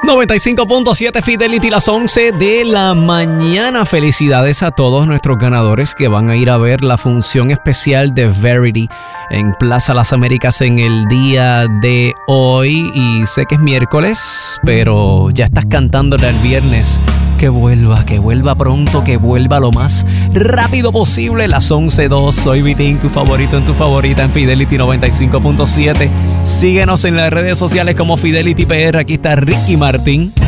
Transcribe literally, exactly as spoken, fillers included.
noventa y cinco punto siete Fidelity, las once de la mañana. Felicidades a todos nuestros ganadores que van a ir a ver la función especial de Verity en Plaza Las Américas en el día de hoy. Y sé que es miércoles, pero ya estás cantándole al viernes. Que vuelva, que vuelva pronto, que vuelva lo más rápido posible. Las once dos, soy Vitín, tu favorito en tu favorita en Fidelity noventa y cinco punto siete. Síguenos en las redes sociales como Fidelity P R. Aquí está Ricky Martin.